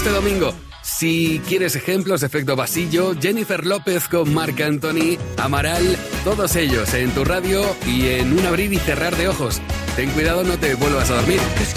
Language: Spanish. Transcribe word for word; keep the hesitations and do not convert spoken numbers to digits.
este domingo. Si quieres ejemplos, Efecto Basillo, Jennifer López con Marc Anthony, Amaral, todos ellos en tu radio y en un abrir y cerrar de ojos. Ten cuidado, no te vuelvas a dormir.